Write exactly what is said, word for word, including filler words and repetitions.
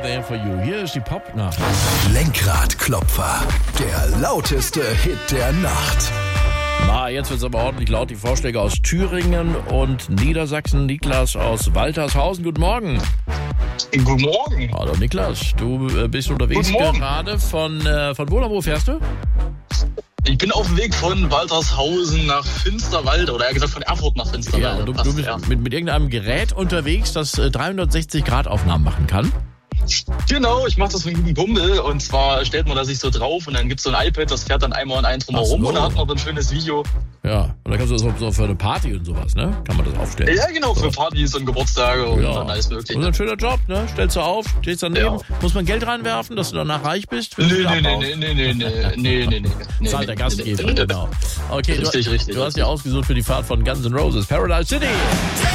There For You. Hier ist die Popnacht. Lenkradklopfer, der lauteste Hit der Nacht. Na, jetzt wird's aber ordentlich laut. Die Vorschläge aus Thüringen und Niedersachsen. Niklas aus Waltershausen. Guten Morgen. Guten Morgen. Hallo Niklas, du äh, bist unterwegs gerade von, äh, von wo nach wo fährst du? Ich bin auf dem Weg von Waltershausen nach Finsterwalde, oder eher gesagt von Erfurt nach Finsterwalde. Ja, und du, Passt, du bist ja. mit, mit irgendeinem Gerät unterwegs, das äh, dreihundertsechzig Grad Aufnahmen machen kann. Genau, ich mache das mit einem guten Kumpel, und zwar stellt man da sich so drauf und dann gibt's so ein iPad, das fährt dann einmal und ein drumherum so. und dann hat man so ein schönes Video. Ja, und dann kannst du das auch so für eine Party und sowas, ne? Kann man das aufstellen. Ja, genau, für Partys und Geburtstage und Ja. dann alles mögliche. Und ein schöner Job, ne? Stellst du auf, stehst daneben. Ja. Muss man Geld reinwerfen, dass du danach reich bist? Nee, nee, nee, nee, nee, nee, nee, nee, nee, nee. Zahlt der Gastgeber, nee, nee. genau. Okay, Richtig, du, richtig, du hast richtig. ja ausgesucht für die Fahrt von Guns N' Roses, Paradise City.